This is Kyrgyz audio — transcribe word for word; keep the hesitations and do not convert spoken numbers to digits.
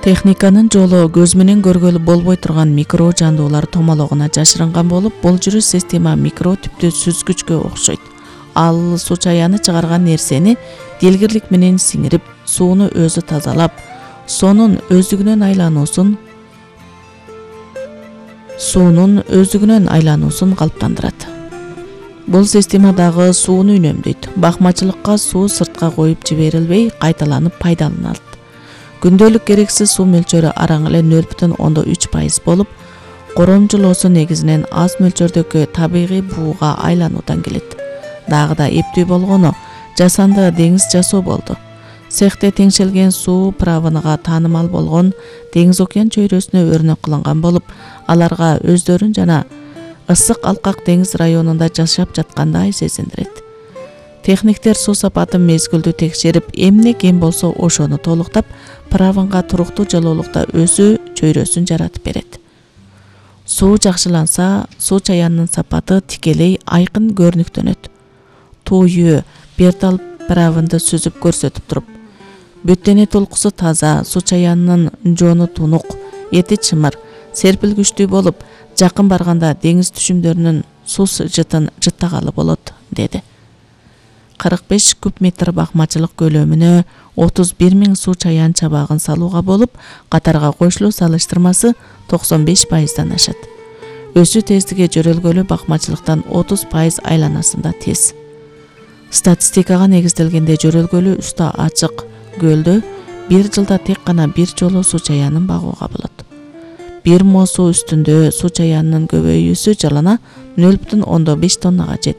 Техниканын жолу көз менен көргөлү болбой турган микро жандуулар томологуна жашырынган болуп, бул жүрүш система микро түптүү сүзгүчкө окшойт. Ал суу чаяны чыгарган нерсени делгирлик менен сиңирип, сууну өзү тазалап, сонун өздүгүнөн айлануусун суунун өздүгүнөн айлануусун калыптандырат. Бул система дагы сууну үнөмдөйт. Бакмачылыкка суу сыртка коюп жиберилбей, кайталанып пайдаланылат. Күндөлүк керексиз суу мөлчөрү араң эле нөл бүтүн ондон үч пайыз болуп, коромжулоосу негизинен аз мөлчөрдөгү табигый бууга айлануудан келет. Дагы да эптүү болгону жасанды деңиз жасоо болду. Цехте теңшелген суу правыныга таанымал болгон Деңиз океан чөйрөсүнө өрнөк кылынган болуп, аларга өздөрүн жана ысык алкак деңиз районунда жашап жаткандай сезиндирет. Техниктер суу сапатын мезгилдүү текшерип, эмне кем болсо ошону толуктап, правынга туруктуу жылуулукта өсүү чөйрөсүн жаратып берет. Суу жакшыланса, суу чаянынын сапаты тикелей айкын көрүнүктөнөт. Туу бертал правынды сүзүп көрсөтүп туруп, бүттене толкусу таза, суу чаянынын жону тунук, эти чымыр, серпилгүчтүү болуп, жакын барганда деңиз түшүмдөрүнүн суу жытын жыттагалы болот, деди. кырк беш куб метр бакмачылык көлөмүнө отуз бир миң суу чаян чабагын салууга болуп, катарга кошулуу салыштырмасы токсон беш пайыздан ашат. Өсүү тездиги жөрөлгөлүү бакмачылыктан отуз пайыз айланасында тез. Статистикага негизделгенде жөрөлгөлүү уста ачык көлдө бир жылда тек гана бир жолу суу чаянын багууга болот. Бир мо суу үстүндө суу чаянынын көбөйүүсү жылына нөл бүтүн ондон беш тоннага жетет.